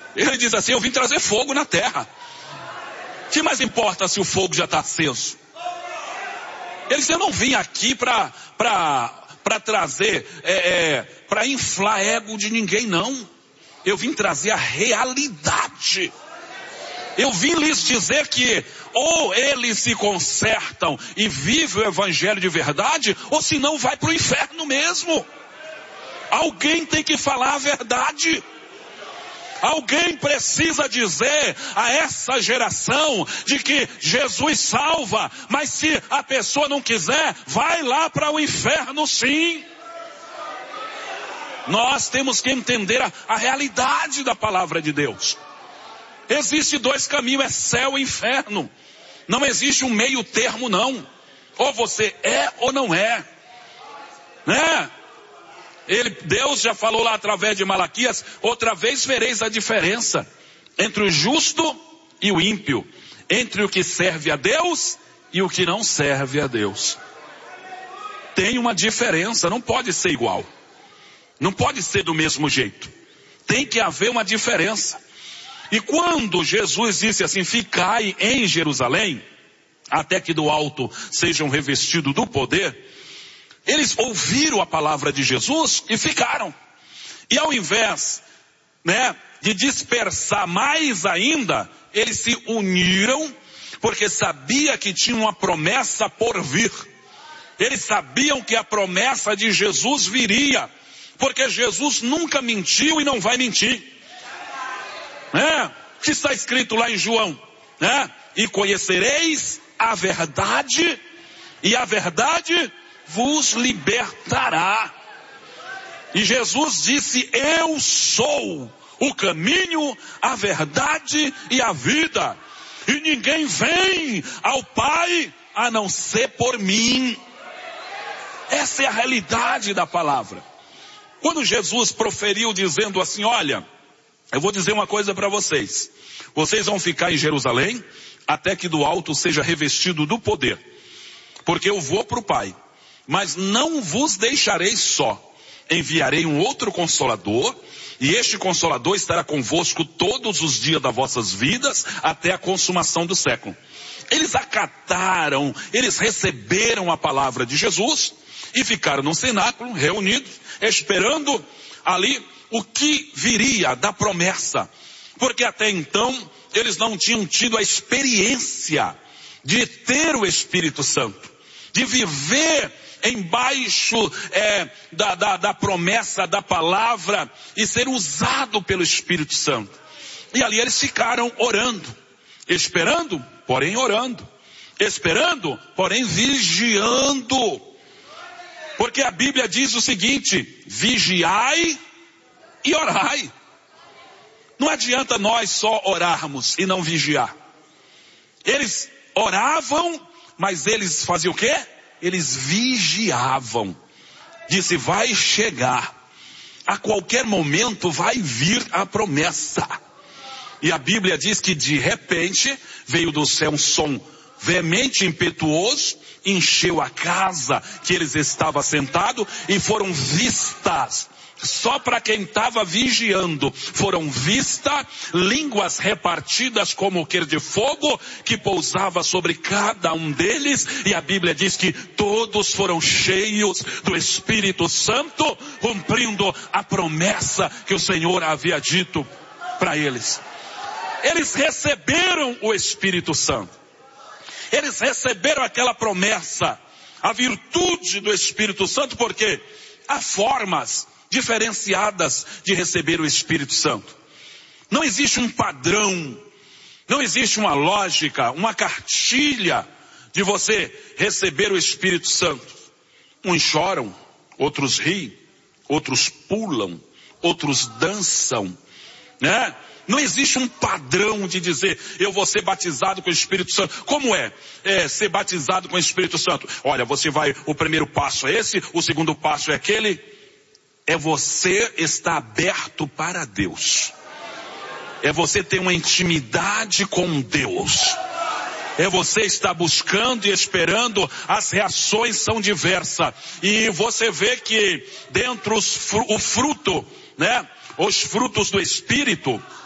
Ele diz assim: eu vim trazer fogo na terra. Que mais importa se o fogo já está aceso? Ele disse: eu não vim aqui para trazer, para inflar ego de ninguém, não. Eu vim trazer a realidade. Eu vim lhes dizer que ou eles se consertam e vivem o evangelho de verdade, ou senão vai para o inferno mesmo. Alguém tem que falar a verdade. Alguém precisa dizer a essa geração de que Jesus salva, mas se a pessoa não quiser, vai lá para o inferno sim. Nós temos que entender a realidade da palavra de Deus. Existem dois caminhos, é céu e inferno. Não existe um meio termo, não. Ou você é ou não é. Né? Deus já falou lá através de Malaquias: outra vez vereis a diferença entre o justo e o ímpio, entre o que serve a Deus e o que não serve a Deus. Tem uma diferença, não pode ser igual. Não pode ser do mesmo jeito. Tem que haver uma diferença. E quando Jesus disse assim: ficai em Jerusalém, até que do alto sejam revestidos do poder, eles ouviram a palavra de Jesus e ficaram. E ao invés, de dispersar mais ainda, eles se uniram, porque sabia que tinha uma promessa por vir. Eles sabiam que a promessa de Jesus viria, porque Jesus nunca mentiu e não vai mentir. O que está escrito lá em João? E conhecereis a verdade, e a verdade vos libertará. E Jesus disse: eu sou o caminho, a verdade e a vida, e ninguém vem ao Pai a não ser por mim. Essa é a realidade da palavra. Quando Jesus proferiu dizendo assim: olha, eu vou dizer uma coisa para vocês. Vocês vão ficar em Jerusalém até que do alto seja revestido do poder, porque eu vou para o Pai. Mas não vos deixarei só. Enviarei um outro Consolador, e este Consolador estará convosco todos os dias das vossas vidas, até a consumação do século. Eles acataram, eles receberam a palavra de Jesus, e ficaram no cenáculo, reunidos, esperando ali o que viria da promessa. Porque até então, eles não tinham tido a experiência de ter o Espírito Santo, de viver embaixo da promessa da palavra e ser usado pelo Espírito Santo. E ali eles ficaram orando, esperando, porém orando, esperando, porém vigiando. Porque a Bíblia diz o seguinte: vigiai e orai. Não adianta nós só orarmos e não vigiar. Eles oravam, mas eles faziam o quê? Eles vigiavam. Disse: vai chegar. A qualquer momento vai vir a promessa. E a Bíblia diz que de repente veio do céu um som veemente, impetuoso, encheu a casa que eles estavam sentados, e foram vistas, só para quem estava vigiando, foram vistas línguas repartidas como quer de fogo, que pousava sobre cada um deles, e a Bíblia diz que todos foram cheios do Espírito Santo, cumprindo a promessa que o Senhor havia dito para eles. Eles receberam o Espírito Santo. Eles receberam aquela promessa, a virtude do Espírito Santo, porque há formas diferenciadas de receber o Espírito Santo. Não existe um padrão, não existe uma lógica, uma cartilha de você receber o Espírito Santo. Uns choram, outros riem, outros pulam, outros dançam, né? Não existe um padrão de dizer: eu vou ser batizado com o Espírito Santo. Como é ser batizado com o Espírito Santo? Olha, você vai, o primeiro passo é esse, o segundo passo é aquele. É você estar aberto para Deus. É você ter uma intimidade com Deus. É você estar buscando e esperando. As reações são diversas. E você vê que dentro o fruto, né? Os frutos do Espírito,